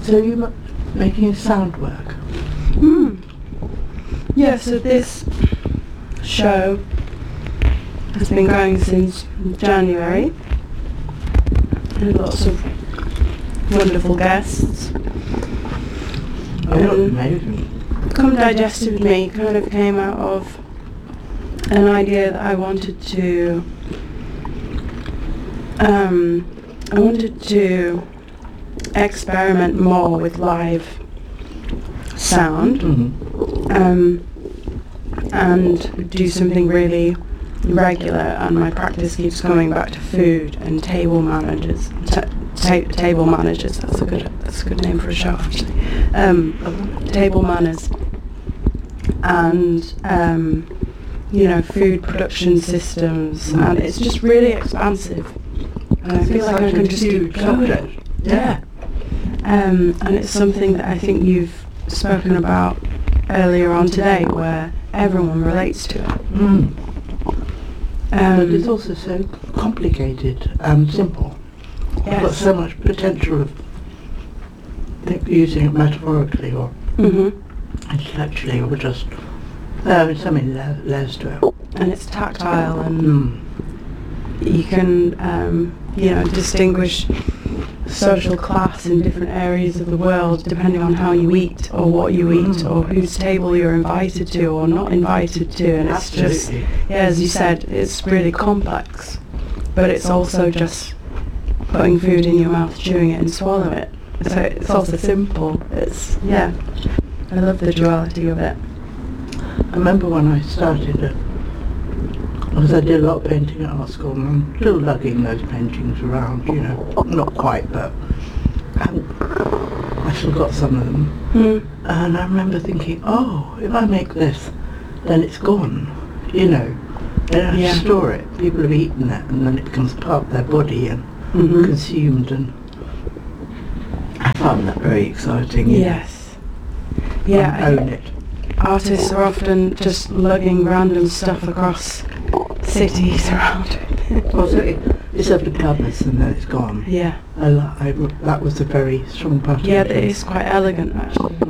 So you're making sound work? Yeah, so this show has been going since January. And lots of wonderful guests. Amazing. Come Digested With Me kind of came out of an idea that I wanted to experiment more with live sound. And do something really regular, and my practice keeps coming back to food and table managers. Table managers. That's a good name for a show, actually. Table manners and food production systems, and it's just really expansive. And I feel like I can just do subject. Yeah. And it's something that I think you've spoken about earlier on today, where everyone relates to it. But it's also so complicated and simple. Yes. I've got so much potential of using it metaphorically or intellectually, or just so many layers to it. And it's tactile, and you can distinguish social class in different areas of the world depending on how you eat, or what you eat, or whose table you're invited to or not invited to. And it's just, as you said, it's really complex, but it's also just putting food in your mouth, chewing it and swallow it. So it's also simple. I love the duality of it. I remember when I started, because I did a lot of painting at art school, and I'm still lugging those paintings around, not quite, but I still got some of them. And I remember thinking, if I make this, then it's gone, They don't have to store it. People have eaten it, and then it becomes part of their body and consumed, and I found that very exciting. Yes. Yeah. Own it. Artists are often just lugging random stuff across cities around. Also, it served a purpose, and then it's gone. Yeah. That was a very strong part of it. Yeah, it is quite elegant, actually.